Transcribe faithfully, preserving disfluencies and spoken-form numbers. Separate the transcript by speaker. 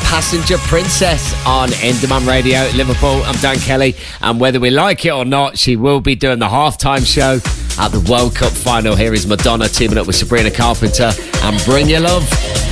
Speaker 1: Passenger Princess on Enderman Radio Liverpool. I'm Dan Kelly, and whether we like it or not, she will be doing the halftime show at the World Cup final. Here is Madonna teaming up with Sabrina Carpenter and Bring Your Love.